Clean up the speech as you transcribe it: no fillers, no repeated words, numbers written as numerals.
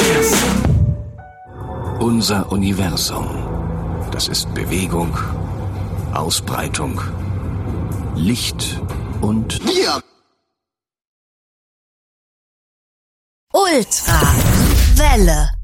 Unser Universum. Das ist Bewegung, Ausbreitung, Licht und Wir. Ultrawelle.